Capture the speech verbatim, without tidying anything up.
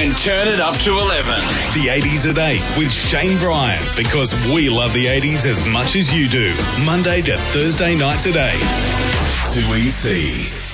and turn it up to eleven. The eighties at eight with Shane Bryan, because we love the eighties as much as you do. Monday to Thursday nights at eight. two E C.